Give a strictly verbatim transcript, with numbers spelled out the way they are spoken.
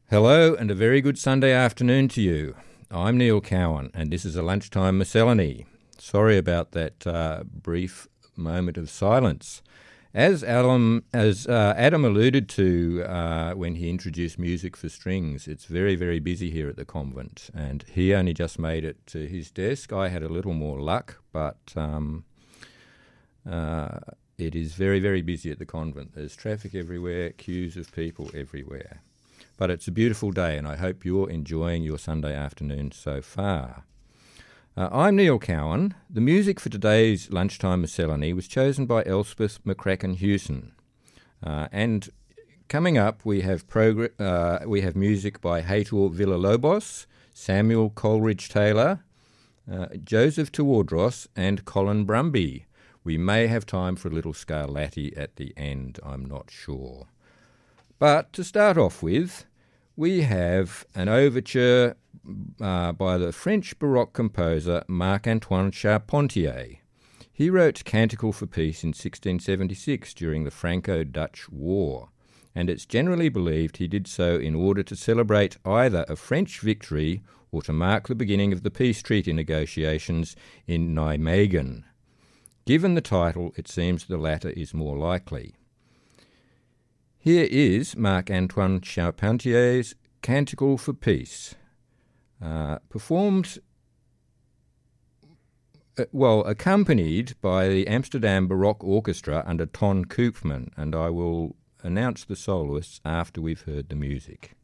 Hello and a very good Sunday afternoon to you. I'm Neil Cowan and this is a lunchtime miscellany. Sorry about that uh, brief moment of silence. As Adam, as uh, Adam alluded to uh, when he introduced music for strings, it's very, very busy here at the convent, and he only just made it to his desk. I had a little more luck, but um, uh, it is very, very busy at the convent. There's traffic everywhere, queues of people everywhere. But it's a beautiful day, and I hope you're enjoying your Sunday afternoon so far. Uh, I'm Neil Cowan. The music for today's lunchtime miscellany was chosen by Elspeth McCracken-Hewson. Uh, and coming up, we have progr- uh, we have music by Heitor Villa-Lobos, Samuel Coleridge-Taylor, uh, Joseph Tewodros, and Colin Brumby. We may have time for a little Scarlatti at the end, I'm not sure. But to start off with, we have an overture uh, by the French Baroque composer Marc-Antoine Charpentier. He wrote Canticle for Peace in sixteen seventy-six during the Franco-Dutch War, and it's generally believed he did so in order to celebrate either a French victory or to mark the beginning of the peace treaty negotiations in Nijmegen. Given the title, it seems the latter is more likely. Here is Marc-Antoine Charpentier's Canticle for Peace, uh, performed, uh, well, accompanied by the Amsterdam Baroque Orchestra under Ton Koopman, and I will announce the soloists after we've heard the music.